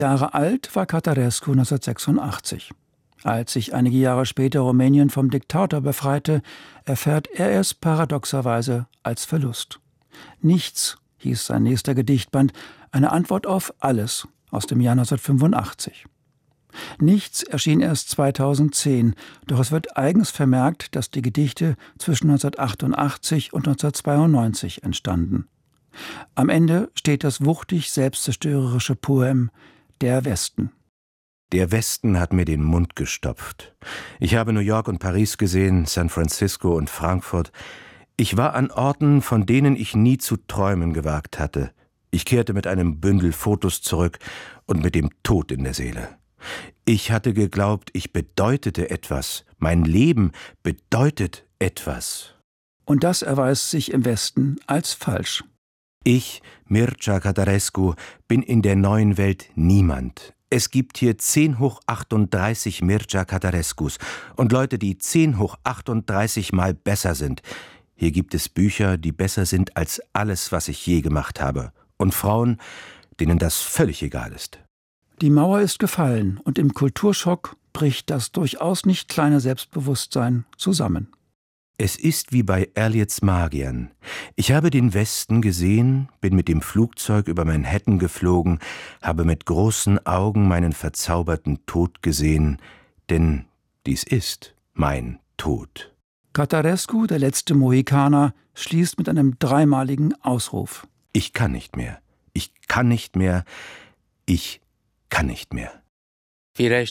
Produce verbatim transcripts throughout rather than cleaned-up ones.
Jahre alt war Cătărescu neunzehnhundertsechsundachtzig. Als sich einige Jahre später Rumänien vom Diktator befreite, erfährt er es paradoxerweise als Verlust. Nichts hieß sein nächster Gedichtband, eine Antwort auf alles aus dem Jahr neunzehnhundertfünfundachtzig. Nichts erschien erst zweitausendzehn, doch es wird eigens vermerkt, dass die Gedichte zwischen neunzehnhundertachtundachtzig und neunzehnhundertzweiundneunzig entstanden. Am Ende steht das wuchtig selbstzerstörerische Poem »Der Westen«. Der Westen hat mir den Mund gestopft. Ich habe New York und Paris gesehen, San Francisco und Frankfurt. Ich war an Orten, von denen ich nie zu träumen gewagt hatte. Ich kehrte mit einem Bündel Fotos zurück und mit dem Tod in der Seele. Ich hatte geglaubt, ich bedeutete etwas. Mein Leben bedeutet etwas. Und das erweist sich im Westen als falsch. Ich, Mircea Cătărescu, bin in der neuen Welt niemand. Es gibt hier zehn hoch achtunddreißig Mircea Cătărescus und Leute, die zehn hoch achtunddreißig Mal besser sind. Hier gibt es Bücher, die besser sind als alles, was ich je gemacht habe. Und Frauen, denen das völlig egal ist. Die Mauer ist gefallen und im Kulturschock bricht das durchaus nicht kleine Selbstbewusstsein zusammen. Es ist wie bei Eliots Magiern. Ich habe den Westen gesehen, bin mit dem Flugzeug über Manhattan geflogen, habe mit großen Augen meinen verzauberten Tod gesehen, denn dies ist mein Tod. Cătărescu, der letzte Mohikaner, schließt mit einem dreimaligen Ausruf. Ich kann nicht mehr, ich kann nicht mehr, ich kann nicht mehr. Der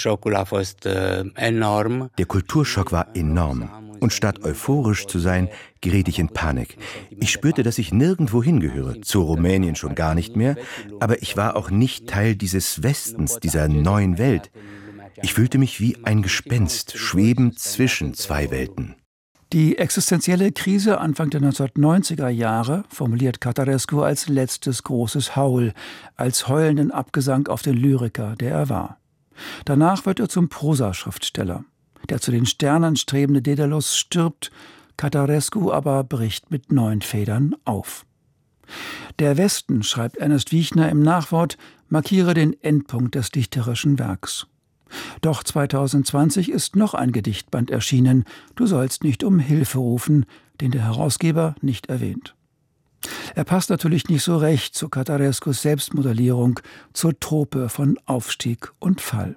Kulturschock war enorm. Und statt euphorisch zu sein, geriet ich in Panik. Ich spürte, dass ich nirgendwo hingehöre, zu Rumänien schon gar nicht mehr, aber ich war auch nicht Teil dieses Westens, dieser neuen Welt. Ich fühlte mich wie ein Gespenst, schwebend zwischen zwei Welten. Die existenzielle Krise Anfang der neunzehnhundertneunziger Jahre formuliert Cătărescu als letztes großes Haul, als heulenden Abgesang auf den Lyriker, der er war. Danach wird er zum Prosaschriftsteller. Der zu den Sternen strebende Daedalus stirbt, Cătărescu aber bricht mit neuen Federn auf. Der Westen, schreibt Ernest Wiechner im Nachwort, markiere den Endpunkt des dichterischen Werks. Doch zweitausendzwanzig ist noch ein Gedichtband erschienen, Du sollst nicht um Hilfe rufen, den der Herausgeber nicht erwähnt. Er passt natürlich nicht so recht zu Cătărescus Selbstmodellierung, zur Trope von Aufstieg und Fall.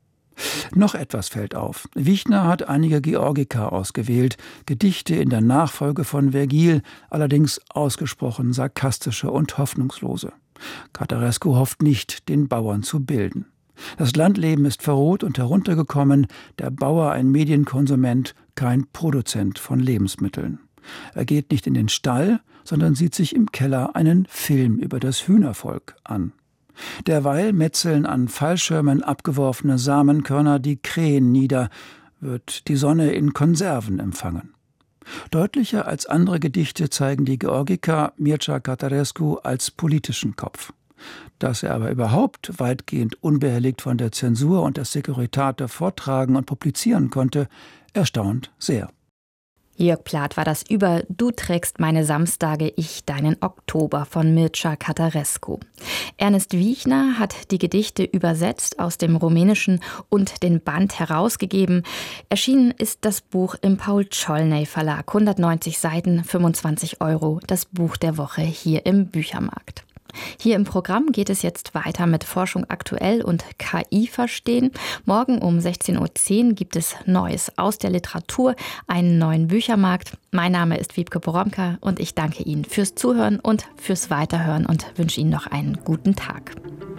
Noch etwas fällt auf. Wiechner hat einige Georgiker ausgewählt, Gedichte in der Nachfolge von Vergil, allerdings ausgesprochen sarkastische und hoffnungslose. Cătărescu hofft nicht, den Bauern zu bilden. Das Landleben ist verroht und heruntergekommen, der Bauer ein Medienkonsument, kein Produzent von Lebensmitteln. Er geht nicht in den Stall, sondern sieht sich im Keller einen Film über das Hühnervolk an. Derweil metzeln an Fallschirmen abgeworfene Samenkörner die Krähen nieder, wird die Sonne in Konserven empfangen. Deutlicher als andere Gedichte zeigen die Georgiker Mircea Cătărescu als politischen Kopf. Dass er aber überhaupt weitgehend unbehelligt von der Zensur und der Securitate vortragen und publizieren konnte, erstaunt sehr. Jörg Plath war das über »Du trägst meine Samstage, ich deinen Oktober« von Mircea Cătărescu. Ernest Wiechner hat die Gedichte übersetzt aus dem Rumänischen und den Band herausgegeben. Erschienen ist das Buch im Paul-Czolny-Verlag. hundertneunzig Seiten, fünfundzwanzig Euro. Das Buch der Woche hier im Büchermarkt. Hier im Programm geht es jetzt weiter mit Forschung aktuell und K I verstehen. Morgen um sechzehn Uhr zehn gibt es Neues aus der Literatur, einen neuen Büchermarkt. Mein Name ist Wiebke Boromka und ich danke Ihnen fürs Zuhören und fürs Weiterhören und wünsche Ihnen noch einen guten Tag.